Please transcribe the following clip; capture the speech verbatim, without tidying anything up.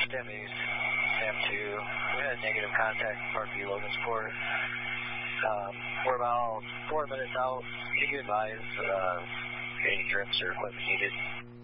Stem East, Sam two. We had negative contact with Parkview Logansport. Um, we're about four minutes out. Can you advise uh, any trips or equipment needed?